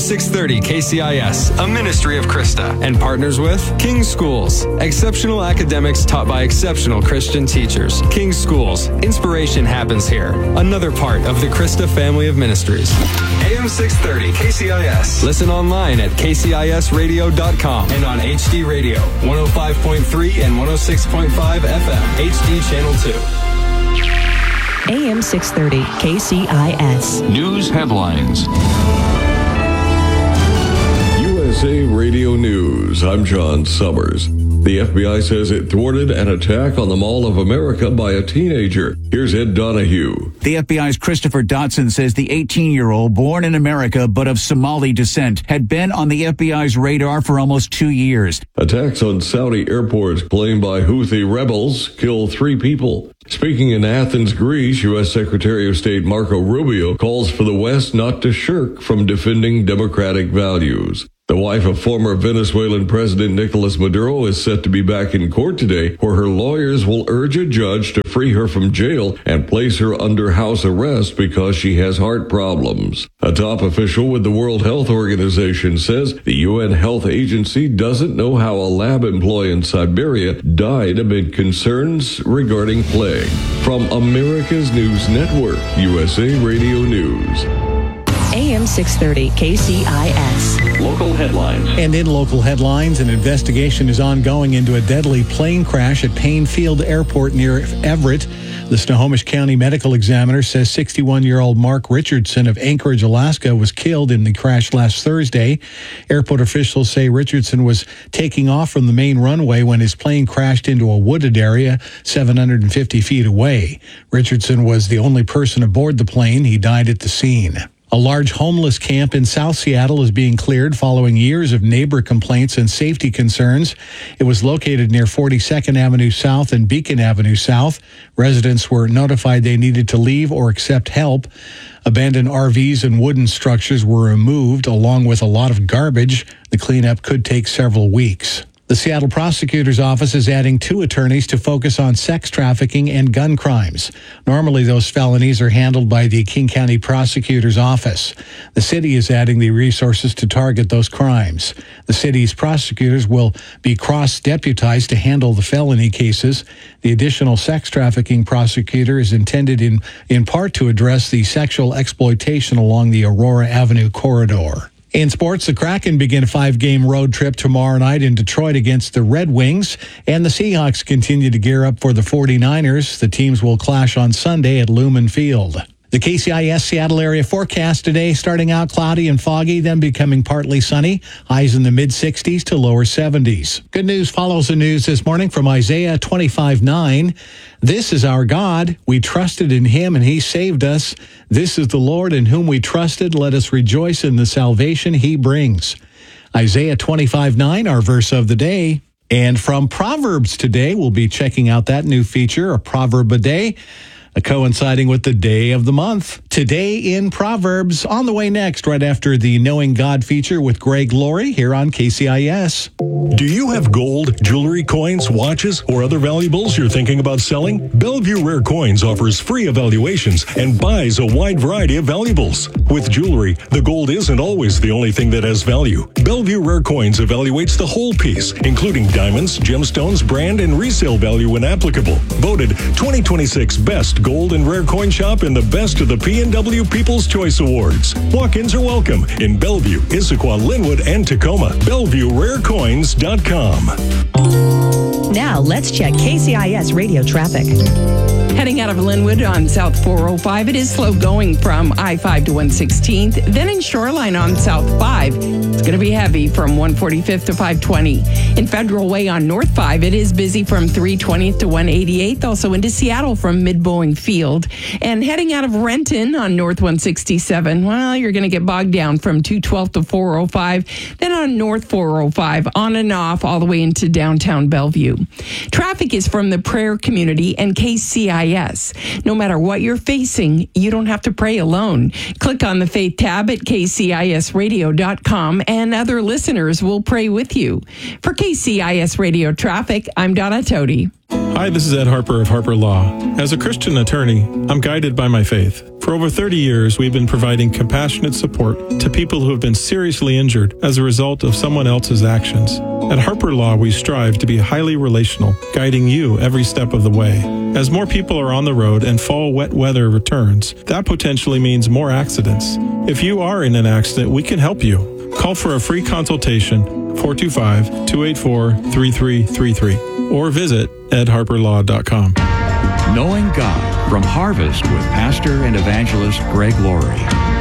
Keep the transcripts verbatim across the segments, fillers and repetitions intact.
six thirty K C I S, a ministry of Krista, and partners with King Schools, exceptional academics taught by exceptional Christian teachers. King Schools, inspiration happens here. Another part of the Krista family of ministries. A M six thirty K C I S. Listen online at K C I S radio dot com and on H D Radio, one oh five point three and one oh six point five F M, H D Channel two. A M six thirty K C I S. News headlines. U S A Radio News. I'm John Summers. The F B I says it thwarted an attack on the Mall of America by a teenager. Here's Ed Donahue. The F B I's Christopher Dotson says the eighteen-year-old, born in America but of Somali descent, had been on the F B I's radar for almost two years. Attacks on Saudi airports claimed by Houthi rebels kill three people. Speaking in Athens, Greece, U S Secretary of State Marco Rubio calls for the West not to shirk from defending democratic values. The wife of former Venezuelan President Nicolas Maduro is set to be back in court today, where her lawyers will urge a judge to free her from jail and place her under house arrest because she has heart problems. A top official with the World Health Organization says the U N Health Agency doesn't know how a lab employee in Siberia died amid concerns regarding plague. From America's News Network, U S A Radio News. A M six thirty K C I S. Local headlines. And in local headlines, an investigation is ongoing into a deadly plane crash at Payne Field Airport near Everett. The Snohomish County Medical Examiner says sixty-one-year-old Mark Richardson of Anchorage, Alaska, was killed in the crash last Thursday. Airport officials say Richardson was taking off from the main runway when his plane crashed into a wooded area seven hundred fifty feet away. Richardson was the only person aboard the plane. He died at the scene. A large homeless camp in South Seattle is being cleared following years of neighbor complaints and safety concerns. It was located near forty-second Avenue South and Beacon Avenue South. Residents were notified they needed to leave or accept help. Abandoned R Vs and wooden structures were removed, along with a lot of garbage. The cleanup could take several weeks. The Seattle Prosecutor's Office is adding two attorneys to focus on sex trafficking and gun crimes. Normally, those felonies are handled by the King County Prosecutor's Office. The city is adding the resources to target those crimes. The city's prosecutors will be cross-deputized to handle the felony cases. The additional sex trafficking prosecutor is intended in, in part to address the sexual exploitation along the Aurora Avenue corridor. In sports, the Kraken begin a five-game road trip tomorrow night in Detroit against the Red Wings, and the Seahawks continue to gear up for the forty-niners. The teams will clash on Sunday at Lumen Field. The K C I S Seattle area forecast today, starting out cloudy and foggy, then becoming partly sunny. Highs in the mid-sixties to lower seventies. Good news follows the news this morning from Isaiah twenty-five nine. This is our God. We trusted in him, and he saved us. This is the Lord in whom we trusted. Let us rejoice in the salvation he brings. Isaiah twenty-five nine, our verse of the day. And from Proverbs today, we'll be checking out that new feature, a proverb a day, coinciding with the day of the month. Today in Proverbs, on the way next, right after the Knowing God feature with Greg Laurie here on K C I S. Do you have gold, jewelry, coins, watches, or other valuables you're thinking about selling? Bellevue Rare Coins offers free evaluations and buys a wide variety of valuables. With jewelry, the gold isn't always the only thing that has value. Bellevue Rare Coins evaluates the whole piece, including diamonds, gemstones, brand, and resale value when applicable. Voted twenty twenty-six Best Gold and Rare Coin Shop in the Best of the P N W People's Choice Awards. Walk-ins are welcome in Bellevue, Issaquah, Linwood, and Tacoma. Bellevue Rare Coins dot com. Now let's check K C I S radio traffic. Heading out of Linwood on South four oh five, it is slow going from I five to one sixteenth. Then in Shoreline on South five, it's going to be heavy from one forty-fifth to five twenty. In Federal Way on North five, it is busy from three twentieth to one eighty-eighth. Also into Seattle from Mid-Boeing Field. And heading out of Renton on North one sixty-seven, well, you're going to get bogged down from two twelve to four oh five. Then on North four oh five, on and off all the way into downtown Bellevue. Traffic is from the prayer community and K C I S. No matter what you're facing, you don't have to pray alone. Click on the Faith tab at K C I S radio dot com and other listeners will pray with you. For K C I S Radio Traffic, I'm Donna Tody. Hi, this is Ed Harper of Harper Law. As a Christian attorney, I'm guided by my faith. For over thirty years, we've been providing compassionate support to people who have been seriously injured as a result of someone else's actions. At Harper Law, we strive to be highly relational, guiding you every step of the way. As more people are on the road and fall wet weather returns, that potentially means more accidents. If you are in an accident, we can help you. Call for a free consultation, four two five, two eight four, three three three three, or visit ed harper law dot com. Knowing God from Harvest with pastor and evangelist Greg Laurie.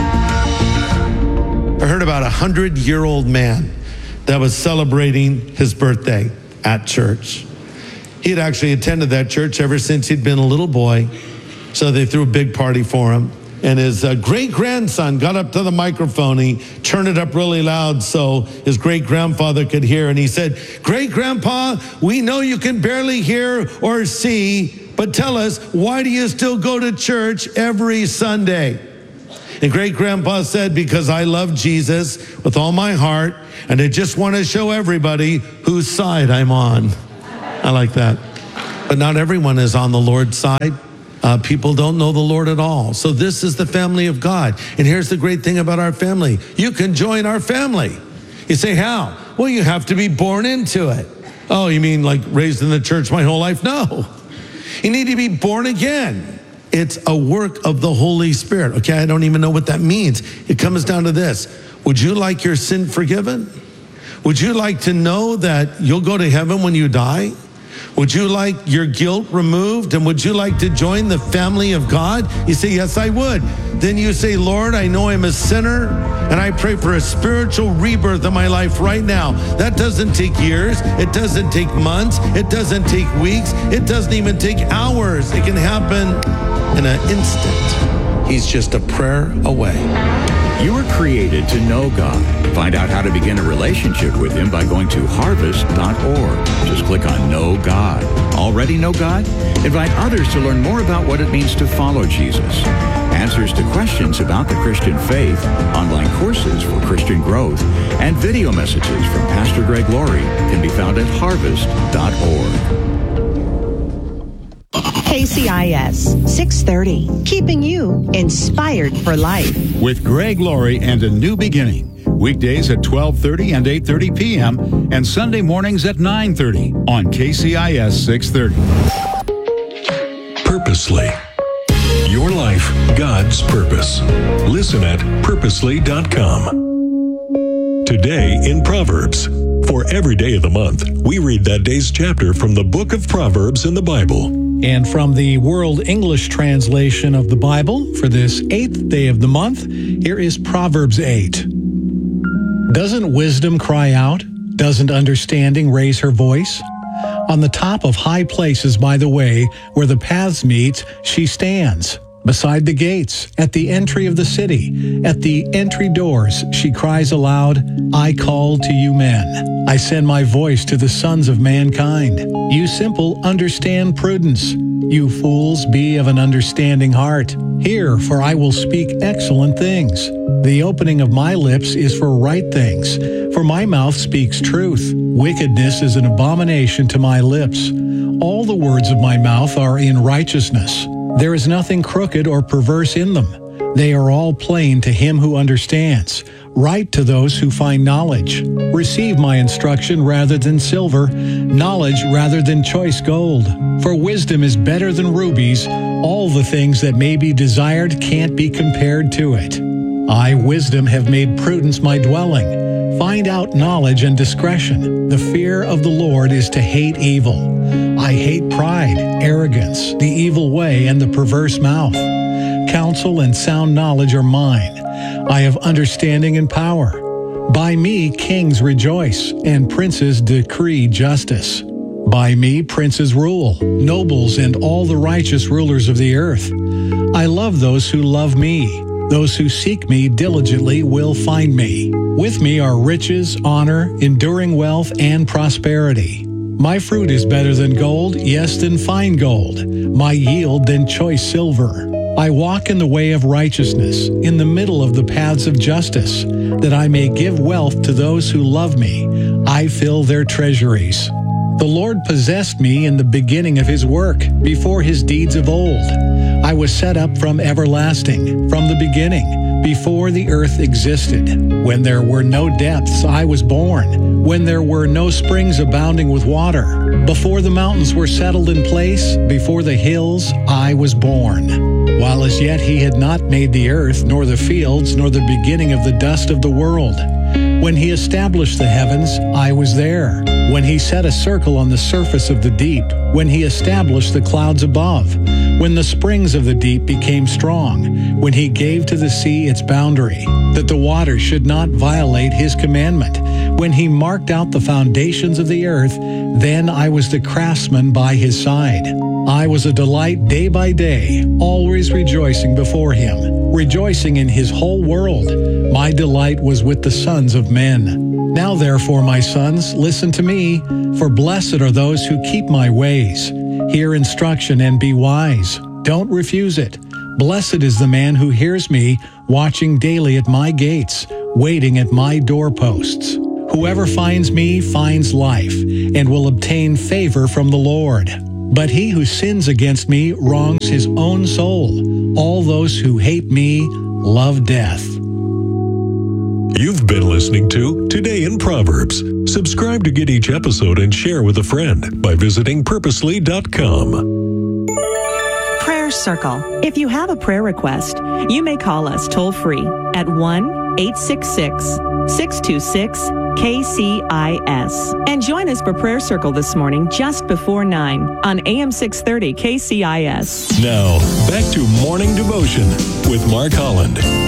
I heard about a hundred-year-old man that was celebrating his birthday at church. He had actually attended that church ever since he'd been a little boy, so they threw a big party for him. And his uh, great-grandson got up to the microphone. He turned it up really loud so his great-grandfather could hear. And he said, "Great-grandpa, we know you can barely hear or see, but tell us, why do you still go to church every Sunday?" And great-grandpa said, "Because I love Jesus with all my heart, and I just want to show everybody whose side I'm on." I like that. But not everyone is on the Lord's side. Uh, people don't know the Lord at all. So this is the family of God. And here's the great thing about our family. You can join our family. You say, how? Well, you have to be born into it. Oh, you mean like raised in the church my whole life? No. You need to be born again. It's a work of the Holy Spirit. Okay, I don't even know what that means. It comes down to this. Would you like your sin forgiven? Would you like to know that you'll go to heaven when you die? Would you like your guilt removed? And would you like to join the family of God? You say, yes, I would. Then you say, Lord, I know I'm a sinner, and I pray for a spiritual rebirth in my life right now. That doesn't take years. It doesn't take months. It doesn't take weeks. It doesn't even take hours. It can happen in an instant. He's just a prayer away. You were created to know God. Find out how to begin a relationship with Him by going to harvest dot org. Just click on Know God. Already know God? Invite others to learn more about what it means to follow Jesus. Answers to questions about the Christian faith, online courses for Christian growth, and video messages from Pastor Greg Laurie can be found at harvest dot org. K C I S six thirty, keeping you inspired for life. With Greg Laurie and A New Beginning. Weekdays at twelve thirty and eight thirty p.m. and Sunday mornings at nine thirty on K C I S six thirty. Purposely. Your life, God's purpose. Listen at purposely dot com. Today in Proverbs. For every day of the month, we read that day's chapter from the book of Proverbs in the Bible. And from the World English translation of the Bible for this eighth day of the month, here is Proverbs eight. Doesn't wisdom cry out? Doesn't understanding raise her voice? On the top of high places by the way, where the paths meet, she stands. Beside the gates, at the entry of the city, at the entry doors, she cries aloud, I call to you men. I send my voice to the sons of mankind. You simple, understand prudence. You fools, be of an understanding heart. Hear, for I will speak excellent things. The opening of my lips is for right things, for my mouth speaks truth. Wickedness is an abomination to my lips. All the words of my mouth are in righteousness. There is nothing crooked or perverse in them. They are all plain to him who understands, right to those who find knowledge. Receive my instruction rather than silver, knowledge rather than choice gold. For wisdom is better than rubies. All the things that may be desired can't be compared to it. I, wisdom, have made prudence my dwelling. Find out knowledge and discretion. The fear of the Lord is to hate evil. I hate pride, arrogance, the evil way, and the perverse mouth. Counsel and sound knowledge are mine. I have understanding and power. By me kings rejoice, and princes decree justice. By me princes rule, nobles and all the righteous rulers of the earth. I love those who love me. Those who seek me diligently will find me. With me are riches, honor, enduring wealth, and prosperity. My fruit is better than gold, yes, than fine gold. My yield than choice silver. I walk in the way of righteousness, in the middle of the paths of justice, that I may give wealth to those who love me. I fill their treasuries. The Lord possessed me in the beginning of his work, before his deeds of old. I was set up from everlasting, from the beginning, before the earth existed. When there were no depths, I was born. When there were no springs abounding with water. Before the mountains were settled in place, before the hills, I was born. While as yet he had not made the earth, nor the fields, nor the beginning of the dust of the world. When he established the heavens, I was there. When he set a circle on the surface of the deep, when he established the clouds above, when the springs of the deep became strong, when he gave to the sea its boundary, that the waters should not violate his commandment, when he marked out the foundations of the earth, then I was the craftsman by his side. I was a delight day by day, always rejoicing before him, rejoicing in his whole world. My delight was with the sons of men. Now therefore, my sons, listen to me, for blessed are those who keep my ways. Hear instruction and be wise. Don't refuse it. Blessed is the man who hears me, watching daily at my gates, waiting at my doorposts. Whoever finds me finds life, and will obtain favor from the Lord. But he who sins against me wrongs his own soul. All those who hate me love death. You've been listening to Today in Proverbs. Subscribe to get each episode and share with a friend by visiting purposely dot com. Prayer Circle. If you have a prayer request, you may call us toll free at one eight six six, six two six, K C I S. And join us for Prayer Circle this morning just before nine on A M six thirty K C I S. Now, back to Morning Devotion with Mark Holland.